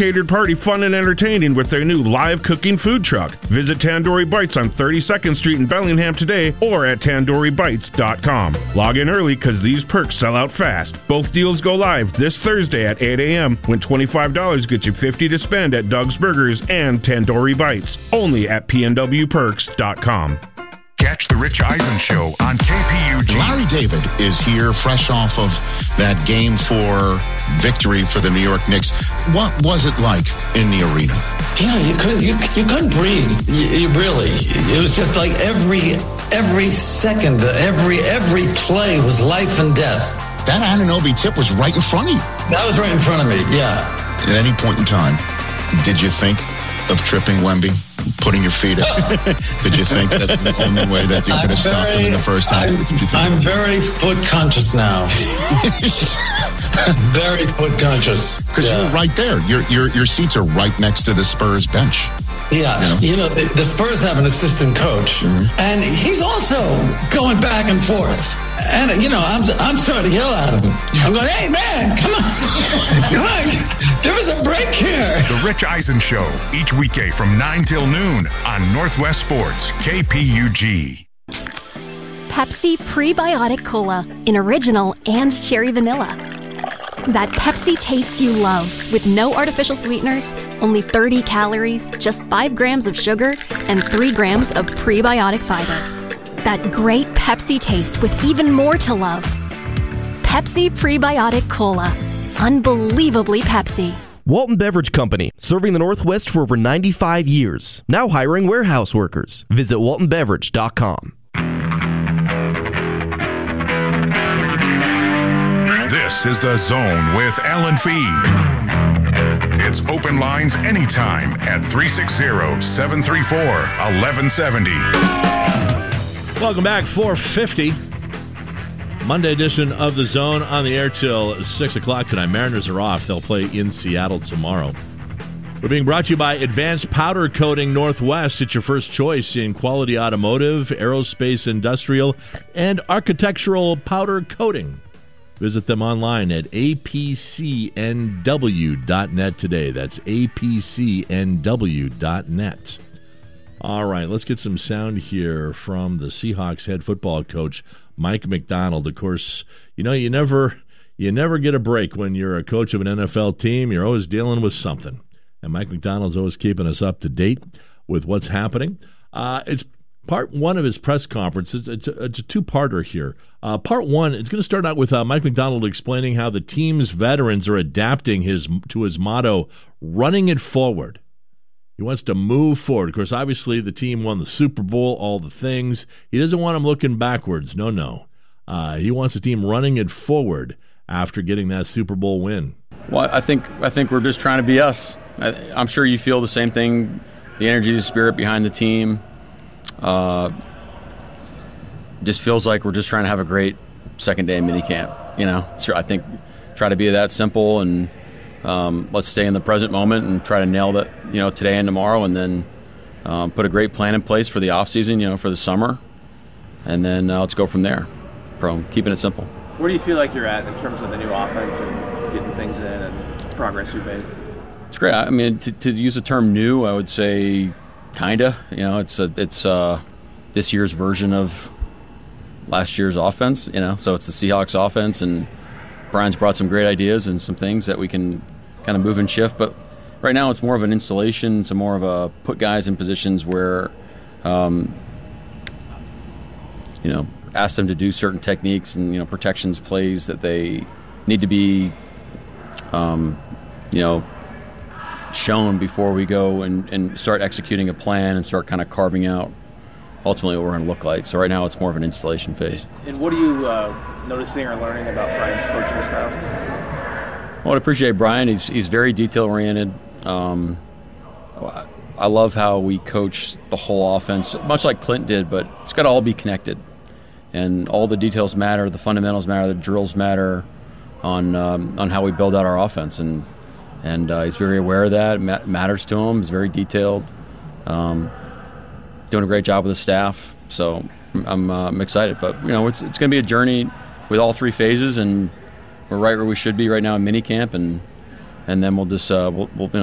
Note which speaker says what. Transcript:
Speaker 1: catered party fun and entertaining with their new live cooking food truck. Visit Tandoori Bites on 32nd Street in Bellingham today or at TandooriBites.com. Log in early because these perks sell out fast. Both deals go live this Thursday at 8 a.m. when $25 gets you $50 to spend at Doug's Burgers and Tandoori Bites. Only at PNWPerks.com.
Speaker 2: Catch the Rich Eisen Show on KPUG.
Speaker 3: Larry David is here fresh off of that Game 4 victory for the New York Knicks. What was it like in the arena?
Speaker 4: Yeah, you couldn't breathe. You really. It was just like every second, every play was life and death.
Speaker 3: That Anunoby tip was right in front of you.
Speaker 4: That was right in front of me, yeah.
Speaker 3: At any point in time, did you think of tripping Wemby? Putting your feet up? Did you think that's the only way that you could have stopped him in the first half?
Speaker 4: I'm very foot conscious now. Very foot conscious.
Speaker 3: Because you're right there. Your seats are right next to the Spurs bench.
Speaker 4: Yeah, the Spurs have an assistant coach, and he's also going back and forth. And I'm starting to yell at him. I'm going, "Hey man, come on, give us a break here."
Speaker 2: The Rich Eisen Show, each weekday from 9 till noon on Northwest Sports, KPUG.
Speaker 5: Pepsi Prebiotic Cola in original and cherry vanilla. That Pepsi taste you love with no artificial sweeteners, only 30 calories, just 5 grams of sugar, and 3 grams of prebiotic fiber. That great Pepsi taste with even more to love. Pepsi Prebiotic Cola. Unbelievably Pepsi.
Speaker 6: Walton Beverage Company, serving the Northwest for over 95 years. Now hiring warehouse workers. Visit waltonbeverage.com.
Speaker 2: This is The Zone with Alan Fee. It's open lines anytime at 360-734-1170.
Speaker 7: Welcome back, 450. Monday edition of The Zone on the air till 6 o'clock tonight. Mariners are off. They'll play in Seattle tomorrow. We're being brought to you by Advanced Powder Coating Northwest. It's your first choice in quality automotive, aerospace, industrial, and architectural powder coating. Visit them online at apcnw.net today. That's apcnw.net. All right, let's get some sound here from the Seahawks head football coach, Mike Macdonald. Of course, you never get a break when you're a coach of an NFL team. You're always dealing with something. And Mike Macdonald's always keeping us up to date with what's happening. It's part one of his press conference. It's a two-parter here. Part one, it's going to start out with Mike Macdonald explaining how the team's veterans are adapting to his motto, running it forward. He wants to move forward. Of course, obviously, the team won the Super Bowl, all the things. He doesn't want them looking backwards. No. He wants the team running it forward after getting that Super Bowl win.
Speaker 8: Well, I think we're just trying to be us. I'm sure you feel the same thing, the energy, the spirit behind the team. Just feels like we're just trying to have a great second day of minicamp. So I think try to be that simple and let's stay in the present moment and try to nail that, today and tomorrow, and then put a great plan in place for the off season, for the summer, and then let's go from there. Keeping it simple.
Speaker 9: Where do you feel like you're at in terms of the new offense and getting things in and progress you've made?
Speaker 8: It's great. I mean, to use the term new, I would say kinda. It's this year's version of last year's offense. So it's the Seahawks offense, and Brian's brought some great ideas and some things that we can kind of move and shift. But right now, it's more of an installation. It's more of a put guys in positions where, ask them to do certain techniques and protections, plays that they need to be, shown before we go and start executing a plan and start kind of carving out ultimately what we're going to look like. So right now it's more of an installation phase.
Speaker 9: And what are you noticing or learning about Brian's coaching style?
Speaker 8: Well, I appreciate Brian. He's very detail-oriented. I love how we coach the whole offense, much like Clint did, but it's got to all be connected. And all the details matter, the fundamentals matter, the drills matter on how we build out our offense. And he's very aware of that. It matters to him. He's very detailed. Doing a great job with the staff. So I'm excited. But, it's going to be a journey with all three phases, and we're right where we should be right now in minicamp, and then we'll just we'll